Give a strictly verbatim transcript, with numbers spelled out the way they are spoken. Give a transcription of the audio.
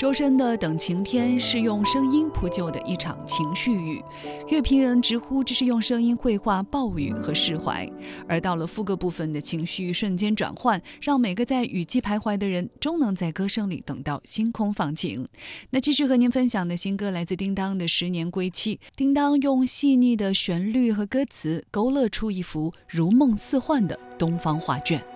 周深的《等晴天》是用声音铺就的一场情绪雨，乐评人直呼这是用声音绘画暴雨和释怀。而到了副歌部分的情绪瞬间转换，让每个在雨季徘徊的人终能在歌声里等到星空放晴。那继续和您分享的新歌来自叮当的《十年归期》，叮当用细腻的旋律和歌词勾勒出一幅如梦似幻的东方画卷。